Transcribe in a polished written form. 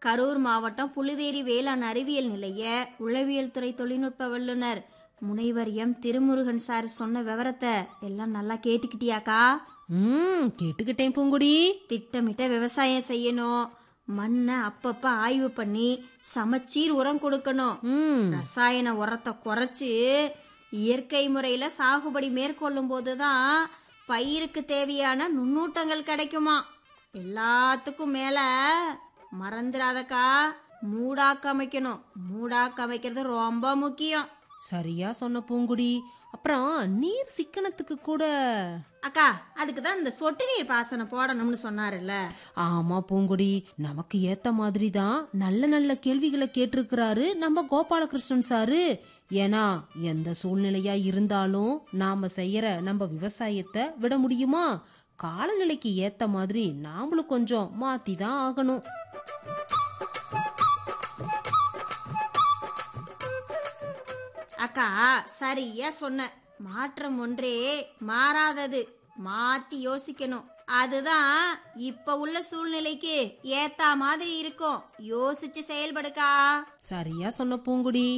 கரூர் மாவட்டம் புலிதேரி வேளாண் அறிவியல் நிலைய உளவியல் துறை தொழில்நுட்ப வல்லுனர் முனைவர் எம் திருமுருகன் சார் சொன்ன விவரத்தை எல்லாம் நல்லா கேட்டுக்கிட்டியாக்கா? கேட்டுக்கிட்டேன் பூங்குடி. திட்டமிட்ட விவசாயம் செய்யணும், மண்ணை அப்பப்ப ஆய்வு பண்ணி சமச்சீர் உரம் கொடுக்கணும், ரசாயன உரத்தை குறைச்சு இயற்கை முறையில சாகுபடி மேற்கொள்ளும் போதுதான் பயிருக்கு தேவையான நுண்ணூட்டங்கள் கிடைக்குமா. எல்லாத்துக்கும் மேல மறந்துடாதக்கா, மூடாக்கு அமைக்கணும். மூடாக்கு அமைக்கிறது ரொம்ப முக்கியம். சரியா சொன்ன பூங்குடி. அப்புறம் நீர் சிக்கனத்துக்கு கூட அக்கா, அதுக்கு தான் இந்த சொட்டு நீர் பாசனம் போடணும்னு சொன்னாருல்ல. ஆமா பூங்குடி, நமக்கு ஏத்த மாதிரி தான் நல்ல நல்ல கேள்விகளை கேட்டிருக்கிறாரு நம்ம கோபாலகிருஷ்ணன் சாரு. ஏன்னா எந்த சூழ்நிலையா இருந்தாலும் நாம செய்யற நம்ம விவசாயத்தை விட முடியுமா? காலநிலைக்கு ஏத்த மாதிரி நாமளும் கொஞ்சம் மாத்தி தான் ஆகணும். அக்கா சரியா சொன்ன. மாற்றம் ஒன்றே மாறாதது, மாத்தி யோசிக்கணும். அதுதான் இப்ப உள்ள சூழ்நிலைக்கு ஏத்த மாதிரி இருக்கும். யோசிச்சு செயல்படுக்கா. சரியா சொன்ன பூங்குடி.